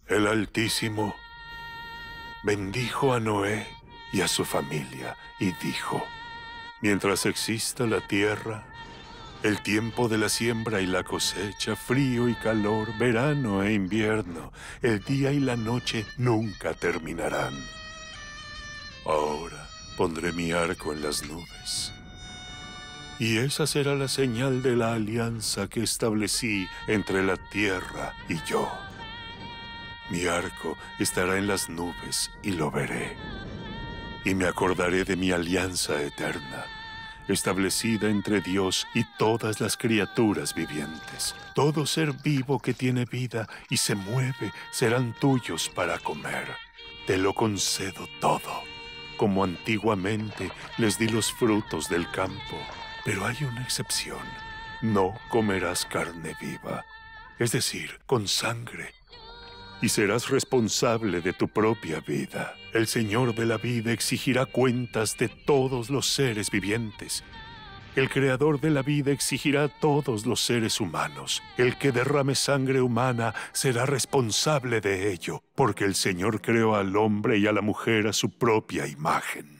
El Altísimo bendijo a Noé y a su familia y dijo: mientras exista la tierra, el tiempo de la siembra y la cosecha, frío y calor, verano e invierno, el día y la noche nunca terminarán. Ahora pondré mi arco en las nubes, y esa será la señal de la alianza que establecí entre la tierra y yo. Mi arco estará en las nubes y lo veré, y me acordaré de mi alianza eterna, establecida entre Dios y todas las criaturas vivientes. Todo ser vivo que tiene vida y se mueve serán tuyos para comer. Te lo concedo todo, como antiguamente les di los frutos del campo. Pero hay una excepción: no comerás carne viva, es decir, con sangre, y serás responsable de tu propia vida. El Señor de la vida exigirá cuentas de todos los seres vivientes. El Creador de la vida exigirá a todos los seres humanos. El que derrame sangre humana será responsable de ello, porque el Señor creó al hombre y a la mujer a su propia imagen.